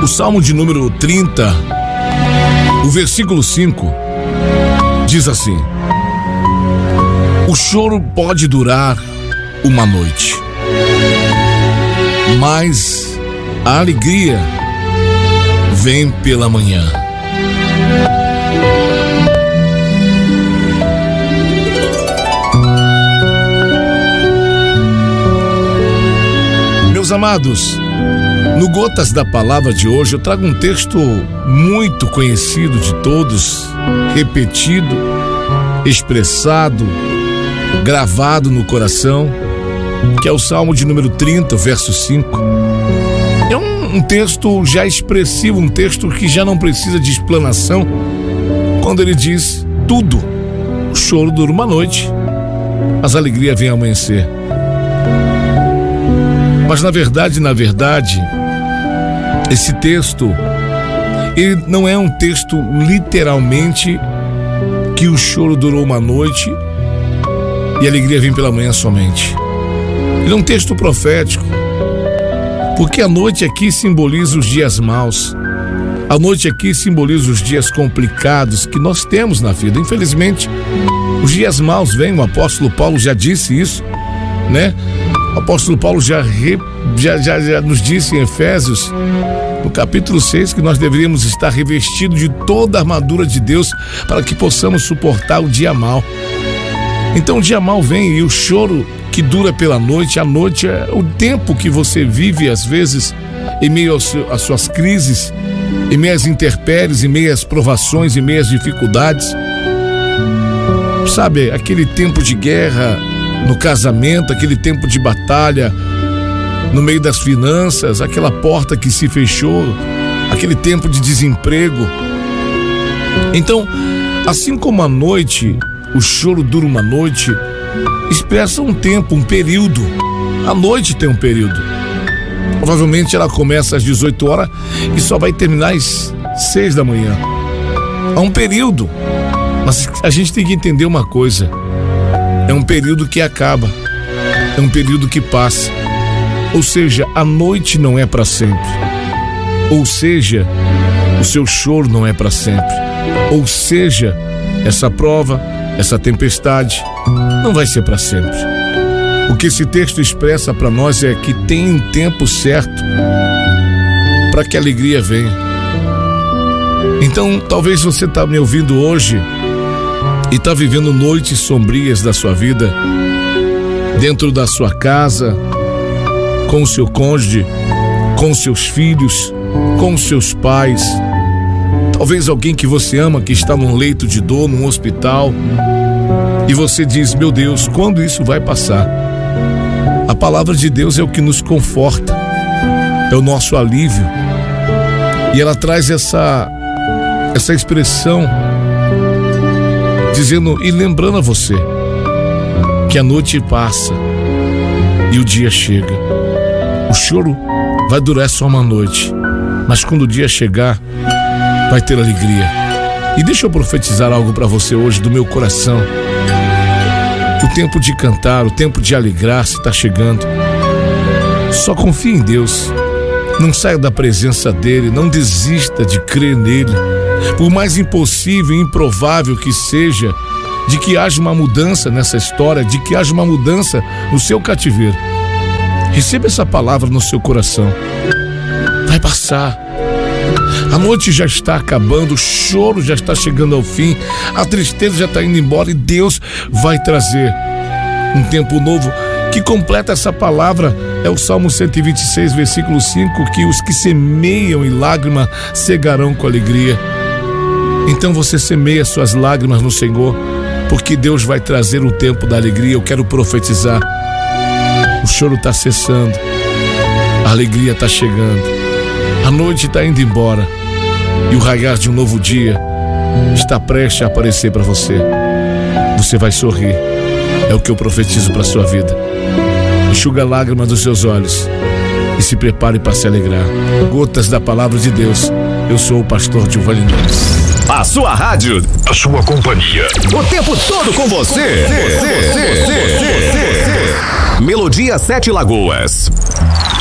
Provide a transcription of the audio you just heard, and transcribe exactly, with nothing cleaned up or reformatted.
O Salmo de número trinta, o versículo cinco, diz assim: o choro pode durar uma noite, mas a alegria vem pela manhã. Meus amados, no Gotas da Palavra de hoje eu trago um texto muito conhecido de todos, repetido, expressado, gravado no coração, que é o Salmo de número trinta, verso cinco. É um, um texto já expressivo, um texto que já não precisa de explanação, quando ele diz tudo. O choro dura uma noite, mas a alegria vem ao amanhecer. Mas na verdade, na verdade, esse texto, ele não é um texto literalmente que o choro durou uma noite e a alegria vem pela manhã somente. Ele é um texto profético, porque a noite aqui simboliza os dias maus. A noite aqui simboliza os dias complicados que nós temos na vida. Infelizmente, os dias maus vêm, o apóstolo Paulo já disse isso, né? O apóstolo Paulo já, re, já, já, já nos disse em Efésios, no capítulo seis, que nós deveríamos estar revestidos de toda a armadura de Deus para que possamos suportar o dia mau. Então o dia mau vem e o choro que dura pela noite, a noite é o tempo que você vive às vezes em meio às suas crises, em meio às intempéries, em meio às provações, em meio às dificuldades. Sabe, aquele tempo de guerra no casamento, aquele tempo de batalha no meio das finanças, aquela porta que se fechou, aquele tempo de desemprego. Então, assim como a noite, o choro dura uma noite, expressa um tempo, um período. A noite tem um período. Provavelmente ela começa às dezoito horas e só vai terminar às seis da manhã. Há um período, mas a gente tem que entender uma coisa: é um período que acaba, é um período que passa. Ou seja, a noite não é para sempre. Ou seja, o seu choro não é para sempre. Ou seja, essa prova, essa tempestade não vai ser para sempre. O que esse texto expressa para nós é que tem um tempo certo para que a alegria venha. Então, talvez você está me ouvindo hoje e está vivendo noites sombrias da sua vida, dentro da sua casa, com o seu cônjuge, com os seus filhos, com os seus pais. Talvez alguém que você ama que está num leito de dor, num hospital, e você diz: meu Deus, quando isso vai passar? A palavra de Deus é o que nos conforta, é o nosso alívio, e ela traz essa, essa expressão dizendo e lembrando a você que a noite passa e o dia chega. O choro vai durar só uma noite, mas quando o dia chegar, vai ter alegria. E deixa eu profetizar algo para você hoje do meu coração. O tempo de cantar, o tempo de alegrar-se está chegando. Só confie em Deus. Não saia da presença dele, não desista de crer nele. Por mais impossível e improvável que seja, de que haja uma mudança nessa história, de que haja uma mudança no seu cativeiro, receba essa palavra no seu coração. Vai passar. A noite já está acabando, o choro já está chegando ao fim, a tristeza já está indo embora e Deus vai trazer um tempo novo. Que completa essa palavra é o Salmo cento e vinte e seis, versículo cinco, que os que semeiam em lágrima cegarão com alegria. Então você semeia suas lágrimas no Senhor, porque Deus vai trazer o tempo da alegria. Eu quero profetizar: o choro está cessando, a alegria está chegando, a noite está indo embora e o raiar de um novo dia está prestes a aparecer para você. Você vai sorrir, é o que eu profetizo para a sua vida. Enxuga a lágrima dos seus olhos e se prepare para se alegrar. Gotas da Palavra de Deus. Eu sou o pastor Giovanni Nunes. A sua rádio, a sua companhia, o tempo todo com você. Com você, com você, com você. Melodia Sete Lagoas.